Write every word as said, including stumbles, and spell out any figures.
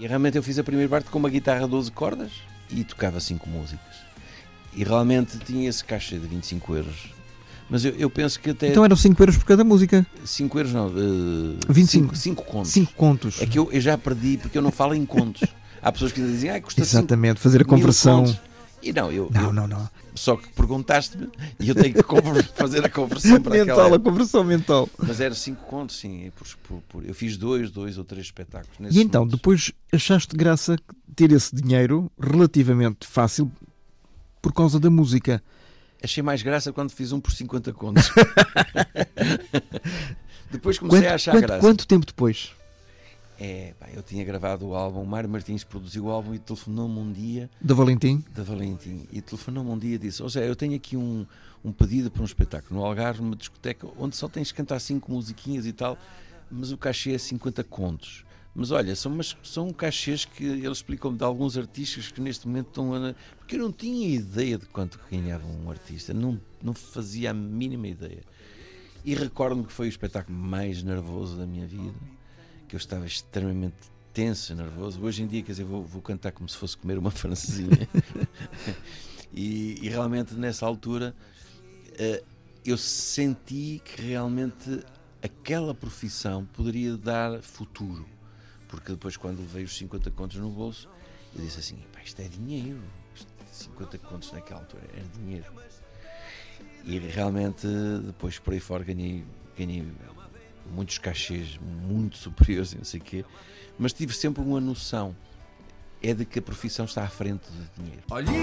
E realmente eu fiz a primeira parte com uma guitarra doze cordas e tocava cinco músicas. E realmente tinha esse cachê de vinte e cinco euros. Mas eu, eu penso que até... Então eram cinco euros por cada música? cinco euros não, uh, vinte e cinco. cinco contos. cinco contos. É que eu, eu já perdi porque eu não falo em contos. Há pessoas que dizem, ah, custa exatamente, fazer a conversão. E não, eu... Não, eu, não, não. Só que perguntaste-me e eu tenho que fazer a conversão para mental, aquela... a conversão mental. Mas era cinco contos, sim. Por, por, por, eu fiz dois, dois ou três espetáculos. E então, momentos. depois achaste graça ter esse dinheiro relativamente fácil por causa da música? Achei mais graça quando fiz um por cinquenta contos. Depois comecei quanto, a achar quanto, graça. Quanto tempo depois? É, pá, eu tinha gravado o álbum, o Mário Martins produziu o álbum e telefonou-me um dia... Da Valentim? Da Valentim. E telefonou-me um dia e disse, ó Zé, eu tenho aqui um, um pedido para um espetáculo no Algarve, numa discoteca, onde só tens que cantar cinco musiquinhas e tal, mas o cachê é cinquenta contos. Mas olha, são, umas, são cachês que ele explicou-me de alguns artistas que neste momento estão a... Porque eu não tinha ideia de quanto ganhava um artista, não, não fazia a mínima ideia. E recordo-me que foi o espetáculo mais nervoso da minha vida, que eu estava extremamente tenso e nervoso. Hoje em dia, quer dizer, vou, vou cantar como se fosse comer uma francesinha. e, e realmente nessa altura uh, eu senti que realmente aquela profissão poderia dar futuro. Porque depois, quando levei os cinquenta contos no bolso, eu disse assim, pá, isto é dinheiro. Isto, cinquenta contos naquela altura era dinheiro. E realmente depois por aí fora ganhei, ganhei muitos cachês muito superiores e não sei o quê, mas tive sempre uma noção, é de que a profissão está à frente do dinheiro.